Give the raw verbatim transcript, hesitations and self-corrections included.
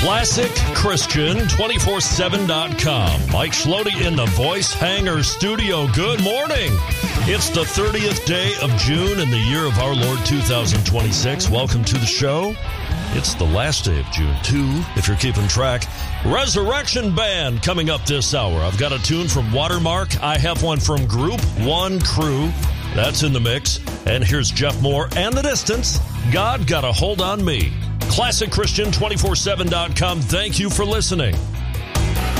Classic Christian two four seven dot com. Mike Schlody in the Voice Hanger studio. Good morning. It's the thirtieth day of June in the year of our Lord two thousand twenty-six. Welcome to the show. It's the last day of June, too, if you're keeping track. Resurrection Band coming up this hour. I've got a tune from Watermark. I have one from Group One Crew. That's in the mix. And here's Jeff Moore and The Distance. God Got a Hold on Me. Classic Christian two four seven dot com. Thank you for listening.